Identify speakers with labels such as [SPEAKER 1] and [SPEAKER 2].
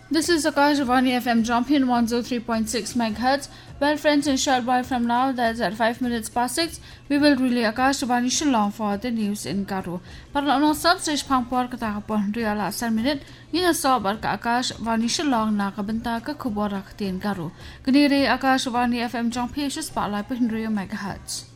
[SPEAKER 1] This is Akashvani FM Champion 103.6 MHz. Well, friends, in short while from now, that's at 5 minutes past 6, we will relay Akashvani Shillong for the news in Garo. But on some stage, Pampor Katapon, real last minute, in a sober Akashvani Shillong Nakabantaka Kuborak in Garo. Guniri Akashvani FM Champion Spotlight in Rio MHz.